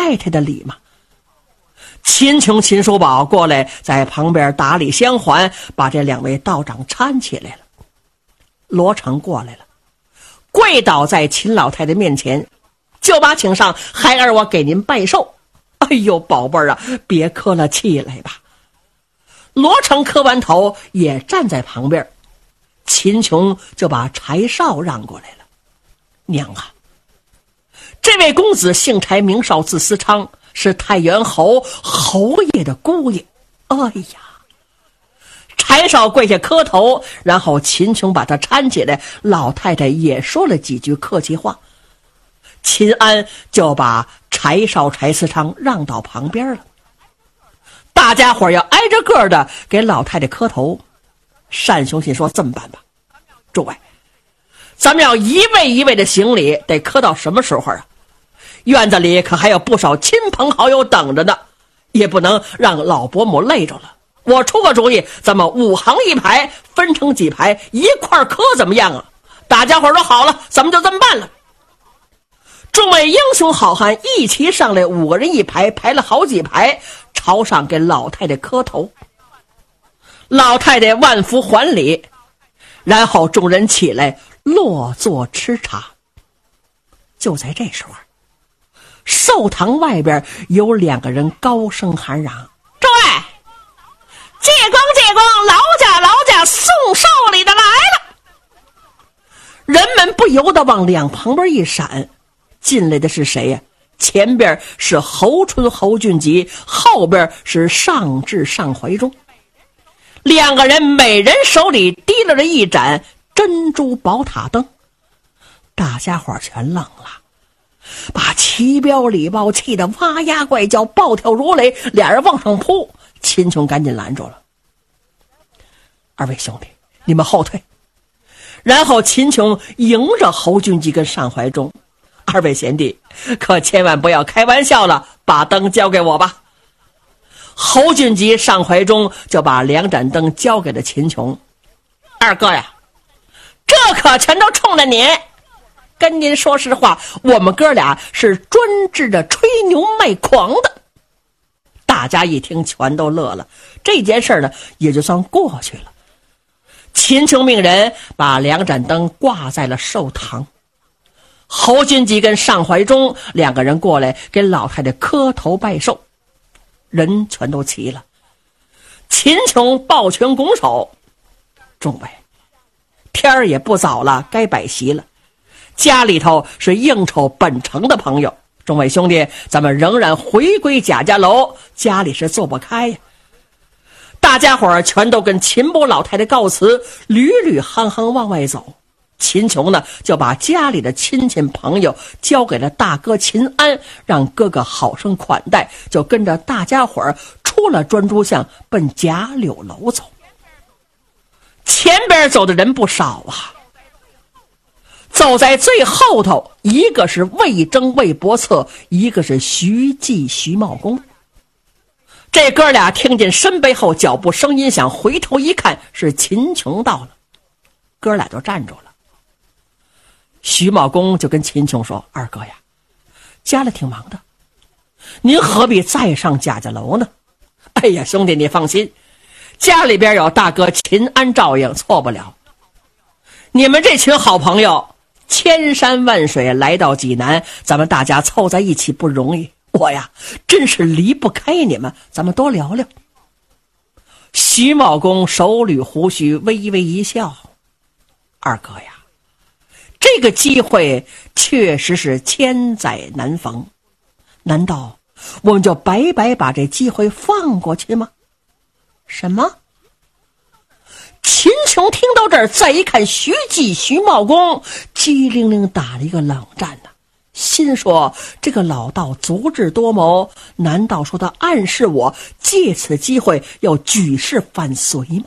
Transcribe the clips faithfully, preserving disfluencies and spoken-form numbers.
太太的礼吗？秦琼、秦叔宝过来，在旁边打理相还，把这两位道长搀起来了。罗成过来了，跪倒在秦老太太面前，就把请上，孩儿我给您拜寿。哎呦，宝贝儿啊，别客了，起来吧。罗成磕完头，也站在旁边。秦琼就把柴少让过来了。娘啊，这位公子姓柴名少字思昌，是太原侯侯爷的姑爷。哎呀，柴少跪下磕头，然后秦琼把他搀起来，老太太也说了几句客气话。秦安就把柴少柴思昌让到旁边了。大家伙要挨着个的给老太太磕头。单雄信说，这么办吧，诸位，咱们要一位一位的行礼，得磕到什么时候啊？院子里可还有不少亲朋好友等着呢，也不能让老伯母累着了。我出个主意，咱们五行一排，分成几排，一块磕怎么样啊？大家伙都好了，咱们就这么办了。众位英雄好汉一齐上来，五个人一排，排了好几排，朝上给老太太磕头。老太太万福还礼，然后众人起来落座吃茶。就在这时候，寿堂外边有两个人高声喊嚷：“诸位，借光借光，劳驾劳驾，送寿礼的来了！”人们不由得往两旁边一闪，进来的是谁呀？前边是侯春侯俊吉，后边是上至上怀中。两个人每人手里提了着一盏珍珠宝塔灯。大家伙全愣了，把齐彪李豹气得哇呀怪叫，暴跳如雷，俩人往上扑。秦琼赶紧拦住了：“二位兄弟，你们后退。”然后秦琼迎着侯俊吉跟上怀中：“二位贤弟，可千万不要开玩笑了，把灯交给我吧。”侯俊吉、上怀中就把两盏灯交给了秦琼：“二哥呀，这可全都冲着您。跟您说实话，我们哥俩是专治着吹牛卖狂的。”大家一听全都乐了，这件事呢也就算过去了。秦琼命人把两盏灯挂在了寿堂。侯俊吉跟上怀中两个人过来给老太太磕头拜寿。人全都齐了，秦琼抱拳拱手：“众位，天儿也不早了，该摆席了。家里头是应酬本城的朋友，众位兄弟，咱们仍然回归贾家楼，家里是坐不开呀。”大家伙儿全都跟秦伯老太太告辞，屡屡夯夯往外走。秦琼呢，就把家里的亲戚朋友交给了大哥秦安，让哥哥好生款待，就跟着大家伙儿出了专诸巷，奔贾柳楼走。前边走的人不少啊，走在最后头，一个是魏征魏伯策，一个是徐继徐茂公。这哥俩听见身背后脚步声音响，回头一看，是秦琼到了，哥俩就站住了。徐茂公就跟秦琼说：“二哥呀，家里挺忙的，您何必再上贾家楼呢？”“哎呀，兄弟你放心，家里边有大哥秦安照应，错不了。你们这群好朋友千山万水来到济南，咱们大家凑在一起不容易，我呀真是离不开你们，咱们多聊聊。”徐茂公手捋胡须，微微一笑：“二哥呀，这个机会确实是千载难逢，难道我们就白白把这机会放过去吗？”“什么？”秦琼听到这儿，再一看徐继徐茂公，机灵灵打了一个冷战呢、啊，心说这个老道足智多谋，难道说他暗示我借此机会要举世反隋吗？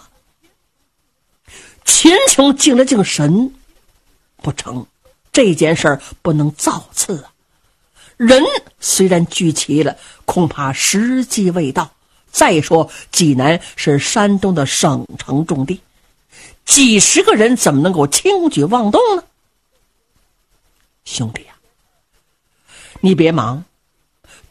秦琼静了静神，不成，这件事儿不能造次啊！人虽然聚齐了，恐怕时机未到。再说济南是山东的省城重地，几十个人怎么能够轻举妄动呢？兄弟呀、啊，你别忙，